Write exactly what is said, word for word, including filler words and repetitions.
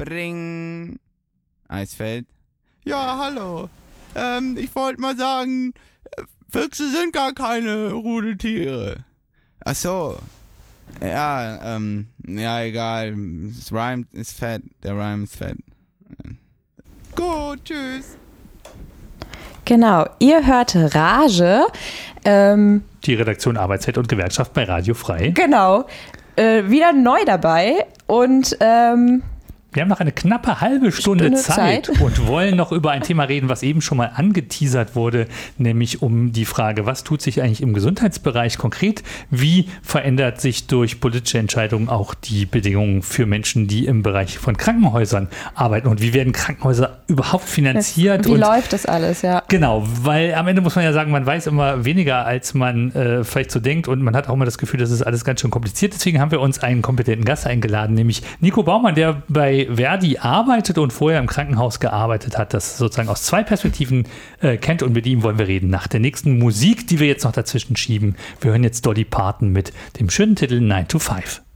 Bring. Eisfeld. Ja, hallo. Ähm, ich wollte mal sagen, Füchse sind gar keine Rudeltiere. Ach so. Ja, ähm, ja, egal. Das Rhyme ist fett. Der Rhyme ist fett. Gut, tschüss. Genau, ihr hörte Rage. Ähm, Die Redaktion Arbeitszeit und Gewerkschaft bei Radio Frei. Genau. Äh, wieder neu dabei und ähm, wir haben noch eine knappe halbe Stunde, Stunde Zeit, Zeit und wollen noch über ein Thema reden, was eben schon mal angeteasert wurde, nämlich um die Frage, was tut sich eigentlich im Gesundheitsbereich konkret? Wie verändert sich durch politische Entscheidungen auch die Bedingungen für Menschen, die im Bereich von Krankenhäusern arbeiten? Und wie werden Krankenhäuser überhaupt finanziert? Wie und läuft das alles, ja? Genau, weil am Ende muss man ja sagen, man weiß immer weniger, als man äh, vielleicht so denkt, und man hat auch immer das Gefühl, das ist alles ganz schön kompliziert. Deswegen haben wir uns einen kompetenten Gast eingeladen, nämlich Nico Baumann, der bei Verdi arbeitet und vorher im Krankenhaus gearbeitet hat, das sozusagen aus zwei Perspektiven äh, kennt, und mit ihm wollen wir reden. Nach der nächsten Musik, die wir jetzt noch dazwischen schieben. Wir hören jetzt Dolly Parton mit dem schönen Titel nine to five.